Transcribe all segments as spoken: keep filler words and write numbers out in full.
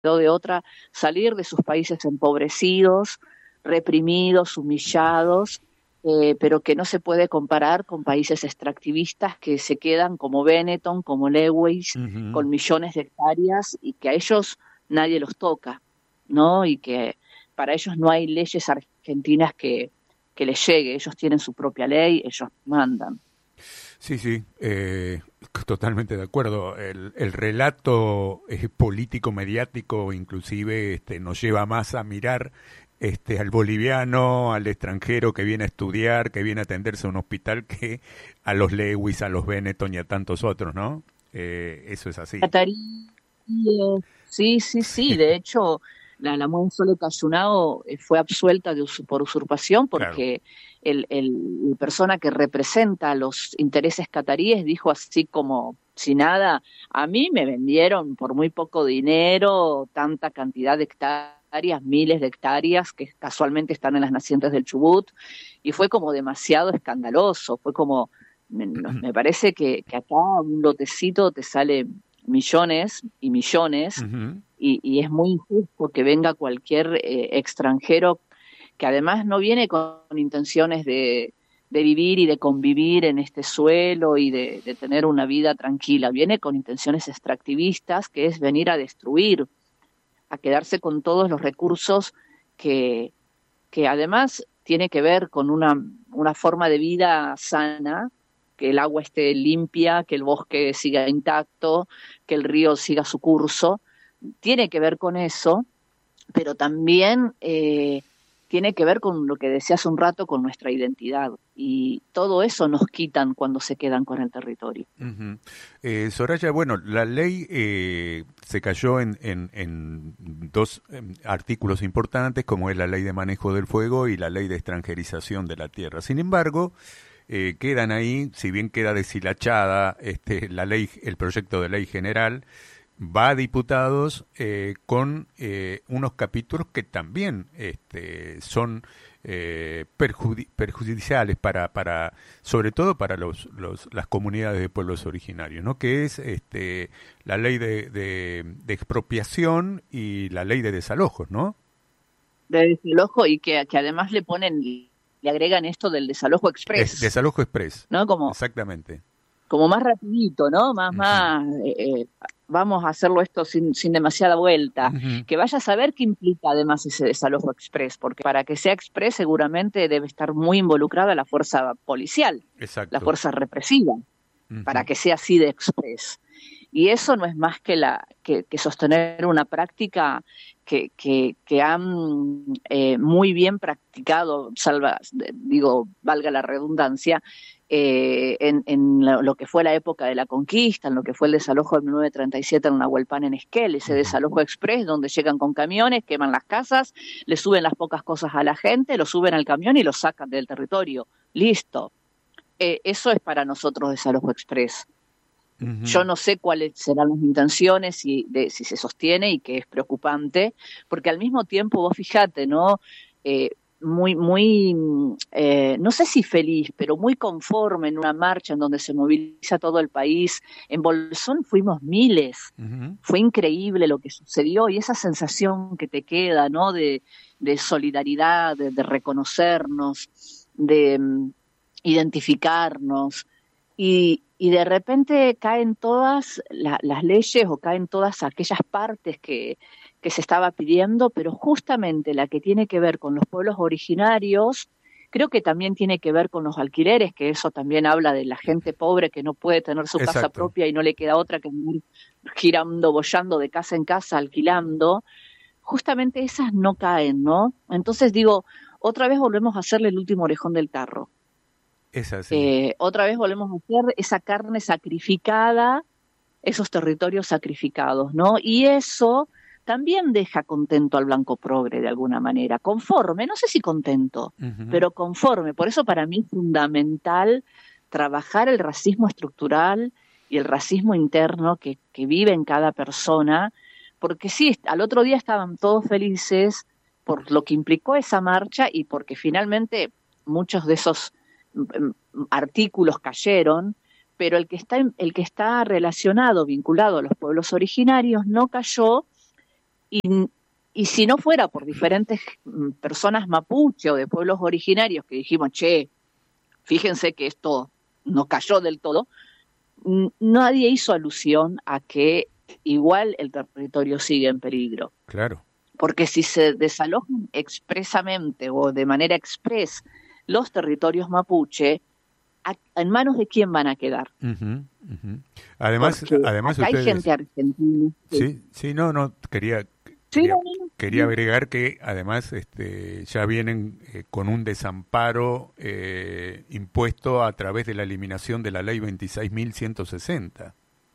de otra, salir de sus países empobrecidos, reprimidos, humillados, eh, pero que no se puede comparar con países extractivistas que se quedan como Benetton, como Lewis, Ujú. con millones de hectáreas y que a ellos nadie los toca, ¿no? Y que para ellos no hay leyes argentinas que, que les llegue, ellos tienen su propia ley, ellos mandan. Sí, sí, eh, totalmente de acuerdo. El, el relato eh, político mediático inclusive este, nos lleva más a mirar este, al boliviano, al extranjero que viene a estudiar, que viene a atenderse a un hospital, que a los Lewis, a los Benetton y a tantos otros, ¿no? Eh, eso es así. Catarí, eh, sí, sí, sí, de hecho, la, la Sole Cayunao eh, fue absuelta de us- por usurpación Claro. porque el, el, la persona que representa los intereses cataríes dijo así como, si nada, a mí me vendieron por muy poco dinero tanta cantidad de hectáreas, miles de hectáreas que casualmente están en las nacientes del Chubut, y fue como demasiado escandaloso, fue como, me, no- me parece que, que acá un lotecito te sale millones y millones, Ujú. y, y es muy injusto que venga cualquier eh, extranjero que además no viene con intenciones de, de vivir y de convivir en este suelo y de, de tener una vida tranquila, viene con intenciones extractivistas, que es venir a destruir, a quedarse con todos los recursos que, que además tiene que ver con una, una forma de vida sana, que el agua esté limpia, que el bosque siga intacto, que el río siga su curso, tiene que ver con eso, pero también eh, tiene que ver con lo que decía hace un rato, con nuestra identidad. Y todo eso nos quitan cuando se quedan con el territorio. Ujú. Eh, Soraya, bueno, la ley eh, se cayó en, en, en dos em, artículos importantes, como es la ley de manejo del fuego y la ley de extranjerización de la tierra. Sin embargo, eh, quedan ahí, si bien queda deshilachada este, la ley, el proyecto de ley general, va a diputados eh, con eh, unos capítulos que también este, son eh, perjudi perjudiciales para, para, sobre todo para los, los, las comunidades de pueblos originarios, ¿no? Que es este, la ley de, de, de expropiación y la ley de desalojos, ¿no? De desalojo y que, que además le ponen, le agregan esto del desalojo Es, express, desalojo express, ¿no? Como exactamente. como más rapidito, ¿no? Más, Ujú. más, eh, eh, vamos a hacerlo esto sin, sin demasiada vuelta. Ujú. Que vaya a saber qué implica además ese desalojo express, porque para que sea express seguramente debe estar muy involucrada la fuerza policial, la Exacto. fuerza represiva, para Ujú. que sea así de express. Y eso no es más que, la, que, que sostener una práctica que, que, que han eh, muy bien practicado, salva, digo, valga la redundancia, eh, en, en lo, lo que fue la época de la conquista, en lo que fue el desalojo de mil novecientos treinta y siete en Nahuelpan, en Esquel, ese Ujú. desalojo express donde llegan con camiones, queman las casas, le suben las pocas cosas a la gente, lo suben al camión y lo sacan del territorio. Listo. Eh, eso es para nosotros desalojo express. Yo Ujú. no sé cuáles serán las intenciones, si, de, si se sostiene y que es preocupante, porque al mismo tiempo vos fijate, ¿no? Eh, muy, muy, eh, no sé si feliz, pero muy conforme en una marcha en donde se moviliza todo el país. En Bolsón fuimos miles, Ujú. fue increíble lo que sucedió y esa sensación que te queda, ¿no? De, de solidaridad, de, de reconocernos, de um, identificarnos y, y de repente caen todas la, las leyes o caen todas aquellas partes que, que se estaba pidiendo, pero justamente la que tiene que ver con los pueblos originarios, creo que también tiene que ver con los alquileres, que eso también habla de la gente pobre que no puede tener su casa Exacto. propia y no le queda otra que ir girando, bollando de casa en casa, alquilando. Justamente esas no caen, ¿no? Entonces digo, otra vez volvemos a hacerle el último orejón del tarro. Es así. Eh, otra vez volvemos a hacer esa carne sacrificada, esos territorios sacrificados, ¿no? Y eso también deja contento al blanco progre de alguna manera, conforme, no sé si contento, Ujú. pero conforme. Por eso para mí es fundamental trabajar el racismo estructural y el racismo interno que, que vive en cada persona, porque sí, al otro día estaban todos felices por lo que implicó esa marcha y porque finalmente muchos de esos mm, artículos cayeron, pero el que está, el que está relacionado, vinculado a los pueblos originarios, no cayó Y, y si no fuera por diferentes personas mapuche o de pueblos originarios que dijimos, che, fíjense que esto no cayó del todo, nadie hizo alusión a que igual el territorio sigue en peligro. Claro. Porque si se desalojan expresamente o de manera express los territorios mapuche, ¿en manos de quién van a quedar? Uh-huh, uh-huh. Además, Porque además acá ustedes... hay gente argentina. Sí, sí, sí no, no, quería... Sí, Quería, no, no, no. quería agregar que además este, ya vienen eh, con un desamparo eh, impuesto a través de la eliminación de la ley veintiséis mil ciento sesenta.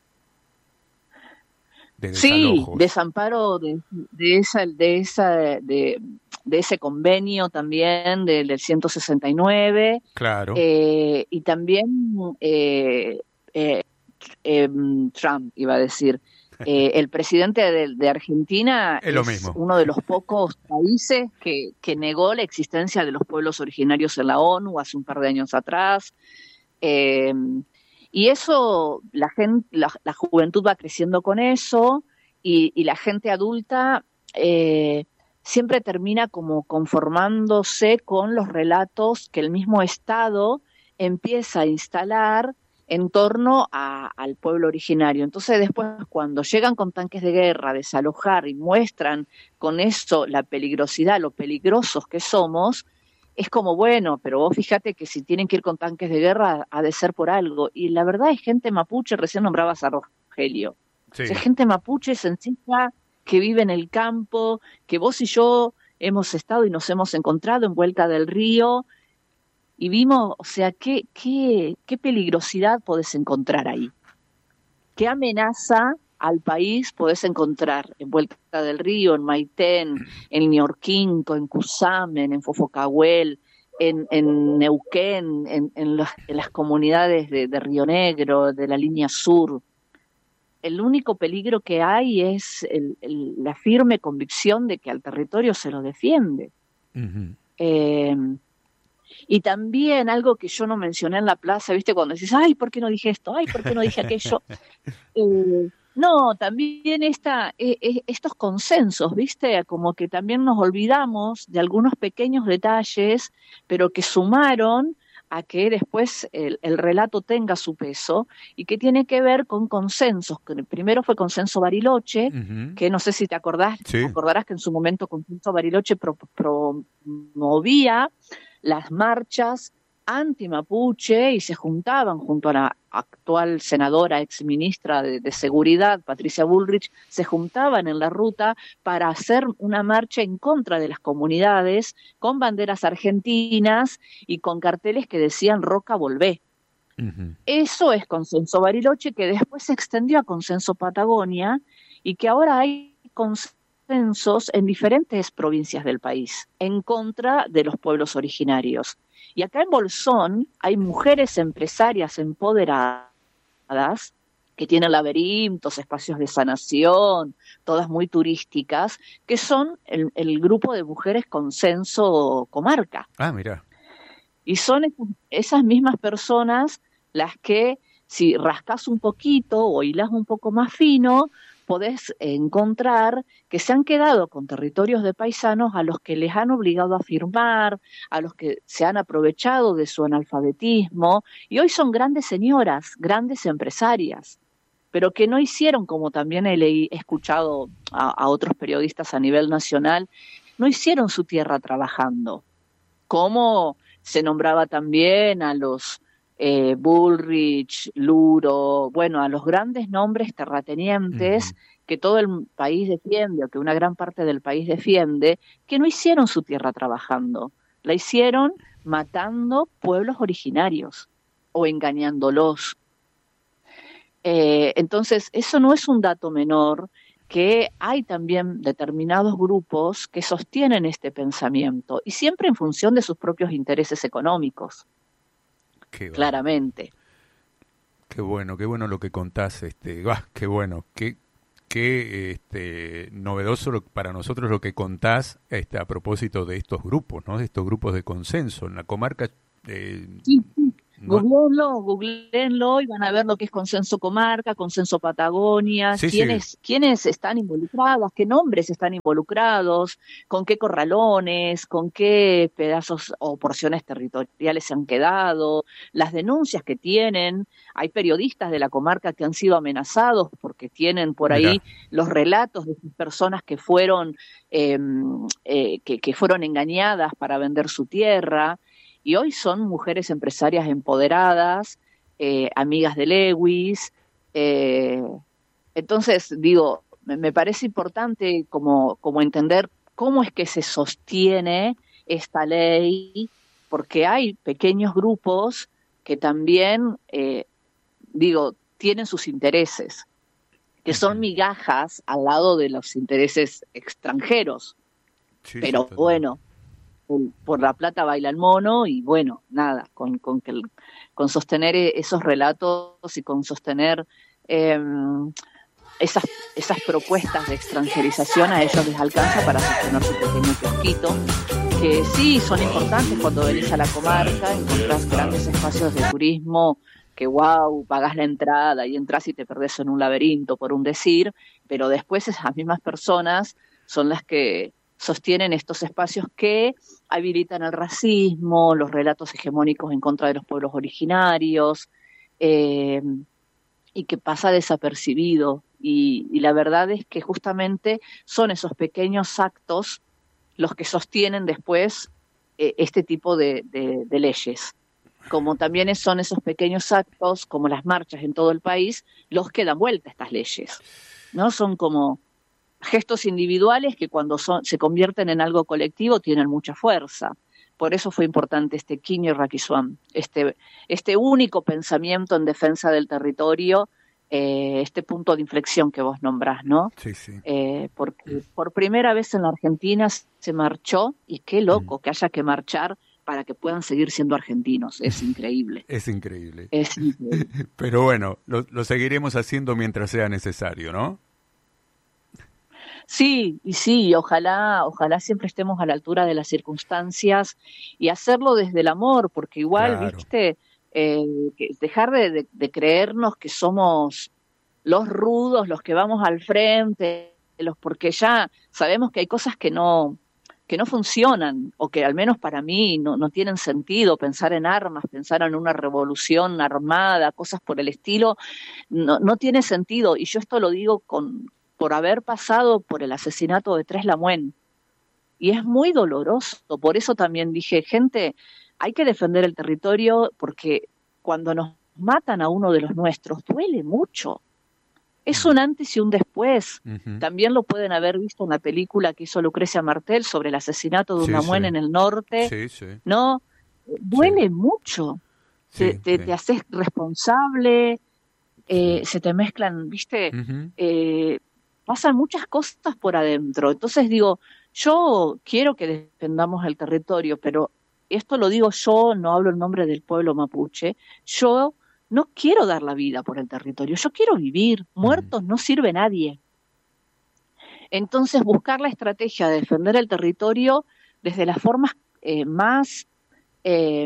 De sí, desamparo de, de esa, de esa, de, de ese convenio también del, del ciento sesenta y nueve. Claro. Eh, y también eh, eh, eh, Trump, iba a decir. Eh, el presidente de, de Argentina es, es uno de los pocos países que, que negó la existencia de los pueblos originarios en la ONU hace un par de años atrás. Eh, y eso, la, gente, la, la juventud va creciendo con eso y, y la gente adulta eh, siempre termina como conformándose con los relatos que el mismo Estado empieza a instalar en torno a, al pueblo originario. Entonces después cuando llegan con tanques de guerra a desalojar y muestran con eso la peligrosidad, lo peligrosos que somos, es como, bueno, pero vos fíjate que si tienen que ir con tanques de guerra ha de ser por algo. Y la verdad es gente mapuche, recién nombrabas a Rogelio. Sí. O sea, gente mapuche sencilla que vive en el campo, que vos y yo hemos estado y nos hemos encontrado en Vuelta del Río, y vimos, o sea, qué, qué, qué peligrosidad podés encontrar ahí. Qué amenaza al país podés encontrar en Vuelta del Río, en Maitén, en Ñorquinco, en Cusamen, en Fofocahuel, en, en Neuquén, en, en, las, en las comunidades de, de Río Negro, de la línea sur. El único peligro que hay es el, el, la firme convicción de que al territorio se lo defiende. Uh-huh. Eh, Y también algo que yo no mencioné en la plaza, ¿viste? Cuando decís, ay, ¿por qué no dije esto? Ay, ¿por qué no dije aquello? Eh, no, también esta, eh, estos consensos, ¿viste? Como que también nos olvidamos de algunos pequeños detalles, pero que sumaron a que después el, el relato tenga su peso y que tiene que ver con consensos. Que primero fue Consenso Bariloche, uh-huh. que no sé si te acordás, sí. te acordarás que en su momento Consenso Bariloche pro, promovía las marchas anti-mapuche y se juntaban junto a la actual senadora, exministra de, de Seguridad, Patricia Bullrich, se juntaban en la ruta para hacer una marcha en contra de las comunidades con banderas argentinas y con carteles que decían Roca volvé. Uh-huh. Eso es Consenso Bariloche, que después se extendió a Consenso Patagonia y que ahora hay consenso en diferentes provincias del país, en contra de los pueblos originarios. Y acá en Bolsón hay mujeres empresarias empoderadas que tienen laberintos, espacios de sanación, todas muy turísticas, que son el, el grupo de mujeres Consenso Comarca. Ah, mira. Y son esas mismas personas las que, si rascas un poquito o hilas un poco más fino, podés encontrar que se han quedado con territorios de paisanos a los que les han obligado a firmar, a los que se han aprovechado de su analfabetismo, y hoy son grandes señoras, grandes empresarias, pero que no hicieron, como también he, he escuchado a, a otros periodistas a nivel nacional, no hicieron su tierra trabajando, como se nombraba también a los Eh, Bullrich, Luro, bueno, a los grandes nombres terratenientes uh-huh. que todo el país defiende, o que una gran parte del país defiende, que no hicieron su tierra trabajando, la hicieron matando pueblos originarios o engañándolos. Eh, entonces, eso no es un dato menor, que hay también determinados grupos que sostienen este pensamiento, y siempre en función de sus propios intereses económicos. Qué claramente. Qué bueno, qué bueno lo que contás, este, ah, qué bueno, qué, qué este, novedoso lo, para nosotros lo que contás este, a propósito de estos grupos, ¿no? De estos grupos de consenso en la comarca. Eh, sí. no, Googleenlo, googleenlo y van a ver lo que es Consenso Comarca, Consenso Patagonia, sí, sí, quiénes, quiénes están involucrados, qué nombres están involucrados, con qué corralones, con qué pedazos o porciones territoriales se han quedado, las denuncias que tienen. Hay periodistas de la comarca que han sido amenazados porque tienen por mira, ahí los relatos de personas que fueron, eh, eh, que, que fueron engañadas para vender su tierra. Y hoy son mujeres empresarias empoderadas, eh, amigas de Lewis. Eh, entonces, digo, me, me parece importante como, como entender cómo es que se sostiene esta ley, porque hay pequeños grupos que también, eh, digo, tienen sus intereses, que son ujú, migajas al lado de los intereses extranjeros. sí, sí, Pero total. bueno, el- por la plata baila el mono y bueno, nada, con, con, que el- con sostener e- esos relatos y con sostener eh, esas, esas propuestas de extranjerización a ellos les alcanza para sostener su pequeño kiosquito, que sí son importantes cuando venís a la comarca, encontrás grandes espacios de turismo que wow, pagás la entrada y entras y te perdés en un laberinto, por un decir, pero después esas mismas personas son las que sostienen estos espacios que habilitan el racismo, los relatos hegemónicos en contra de los pueblos originarios, eh, y que pasa desapercibido. Y, y la verdad es que justamente son esos pequeños actos los que sostienen después eh, este tipo de, de, de leyes. Como también son esos pequeños actos, como las marchas en todo el país, los que dan vuelta a estas leyes, ¿no? Son como gestos individuales que cuando son, se convierten en algo colectivo tienen mucha fuerza. Por eso fue importante este Quiño Raquisuán, este, este único pensamiento en defensa del territorio, eh, este punto de inflexión que vos nombrás, ¿no? Sí, sí. Eh, porque por primera vez en la Argentina se marchó, y qué Mm. loco que haya que marchar para que puedan seguir siendo argentinos, es increíble, Es increíble. es increíble. Pero bueno, lo, lo seguiremos haciendo mientras sea necesario, ¿no? Sí, y sí, ojalá, ojalá siempre estemos a la altura de las circunstancias y hacerlo desde el amor, porque igual, Claro. viste, eh, que dejar de, de, de creernos que somos los rudos, los que vamos al frente, los porque ya sabemos que hay cosas que no que no funcionan o que al menos para mí no, no tienen sentido. Pensar en armas, pensar en una revolución armada, cosas por el estilo, no, no tiene sentido. Y yo esto lo digo con por haber pasado por el asesinato de Tres Lamuén. Y es muy doloroso. Por eso también dije, gente, hay que defender el territorio porque cuando nos matan a uno de los nuestros, duele mucho. Es Mm. un antes y un después. Ujú. También lo pueden haber visto en la película que hizo Lucrecia Martel sobre el asesinato de un Sí, sí. Lamuén en el norte, Sí, sí. ¿no? Sí. Duele mucho. Te, Sí, te, sí. te haces responsable, Sí. eh, se te mezclan, ¿viste? Ujú. Eh, pasan muchas cosas por adentro. Entonces digo, yo quiero que defendamos el territorio, pero esto lo digo yo, no hablo en nombre del pueblo mapuche. Yo no quiero dar la vida por el territorio, yo quiero vivir. Mm. Muertos no sirve nadie. Entonces buscar la estrategia de defender el territorio desde las formas eh, más eh,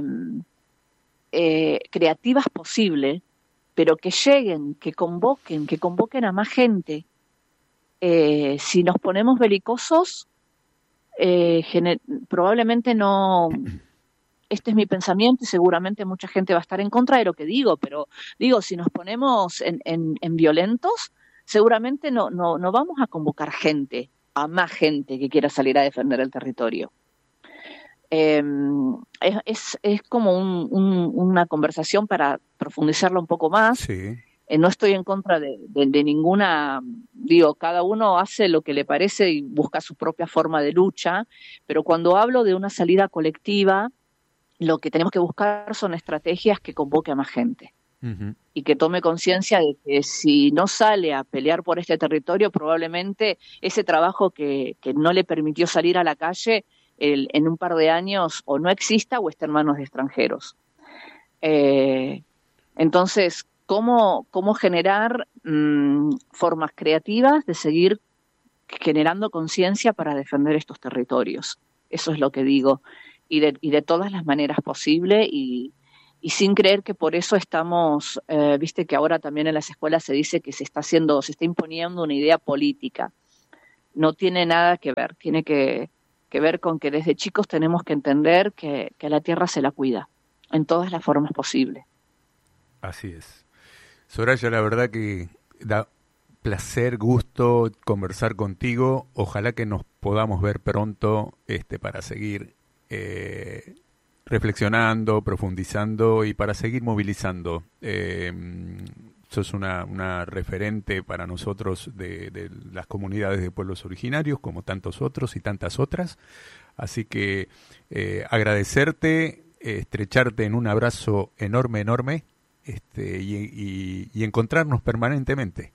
eh, creativas posible, pero que lleguen, que convoquen, que convoquen a más gente. Eh, si nos ponemos belicosos, eh, gener- probablemente no, este es mi pensamiento y seguramente mucha gente va a estar en contra de lo que digo, pero digo, si nos ponemos en, en, en violentos, seguramente no, no, no vamos a convocar gente, a más gente que quiera salir a defender el territorio. Eh, es, es, es como un, un, una conversación para profundizarlo un poco más. Sí. Eh, no estoy en contra de, de, de ninguna, digo, cada uno hace lo que le parece y busca su propia forma de lucha, pero cuando hablo de una salida colectiva, lo que tenemos que buscar son estrategias que convoque a más gente Ujú. y que tome conciencia de que si no sale a pelear por este territorio, probablemente ese trabajo que, que no le permitió salir a la calle el, en un par de años o no exista o esté en manos de extranjeros. Eh, entonces, ¿cómo, cómo generar mmm, formas creativas de seguir generando conciencia para defender estos territorios? Eso es lo que digo. Y de, y de todas las maneras posibles y, y sin creer que por eso estamos, eh, viste que ahora también en las escuelas se dice que se está haciendo, se está imponiendo una idea política. No tiene nada que ver, tiene que, que ver con que desde chicos tenemos que entender que, que a la tierra se la cuida, en todas las formas posibles. Así es. Soraya, la verdad que da placer, gusto conversar contigo. Ojalá que nos podamos ver pronto este, para seguir eh, reflexionando, profundizando y para seguir movilizando. Eh, sos una, una referente para nosotros de, de las comunidades de pueblos originarios, como tantos otros y tantas otras. Así que eh, agradecerte, eh, estrecharte en un abrazo enorme, enorme, este, y, y, y encontrarnos permanentemente.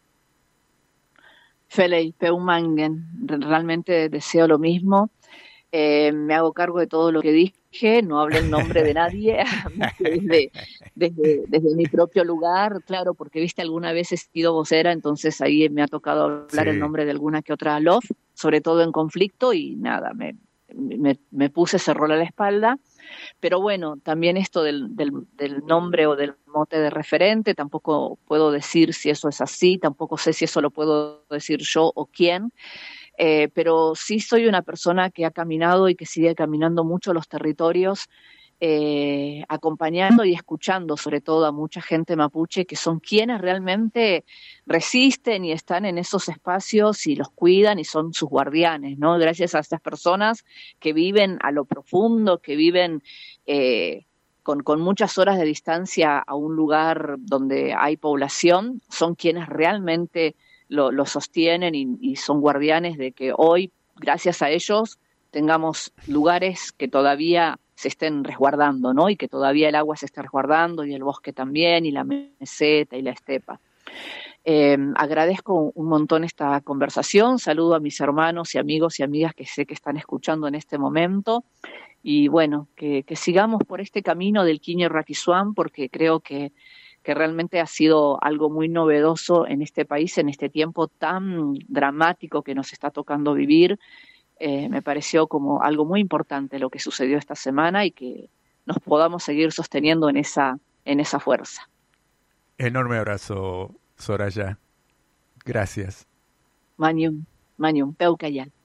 Feley, Peumangen, realmente deseo lo mismo. Eh, me hago cargo de todo lo que dije, no hablé en nombre de nadie, desde, desde, desde mi propio lugar, claro, porque viste, alguna vez he sido vocera, entonces ahí me ha tocado hablar sí. en nombre de alguna que otra L O F, sobre todo en conflicto, y nada, me, me, me puse ese rol a la espalda. Pero bueno, también esto del, del, del nombre o del mote de referente, tampoco puedo decir si eso es así, tampoco sé si eso lo puedo decir yo o quién, eh, pero sí soy una persona que ha caminado y que sigue caminando mucho los territorios, eh, acompañando y escuchando sobre todo a mucha gente mapuche que son quienes realmente resisten y están en esos espacios y los cuidan y son sus guardianes, ¿no? Gracias a estas personas que viven a lo profundo, que viven eh, con, con muchas horas de distancia a un lugar donde hay población, son quienes realmente lo, lo sostienen y, y son guardianes de que hoy, gracias a ellos, tengamos lugares que todavía se estén resguardando, ¿no? Y que todavía el agua se esté resguardando y el bosque también y la meseta y la estepa. Eh, agradezco un montón esta conversación, saludo a mis hermanos y amigos y amigas que sé que están escuchando en este momento y bueno, que, que sigamos por este camino del Quiñe Raquisuán porque creo que, que realmente ha sido algo muy novedoso en este país, en este tiempo tan dramático que nos está tocando vivir. Eh, me pareció como algo muy importante lo que sucedió esta semana y que nos podamos seguir sosteniendo en esa, en esa fuerza. Enorme abrazo, Soraya. Gracias. Mañum, Mañum, Peucayal.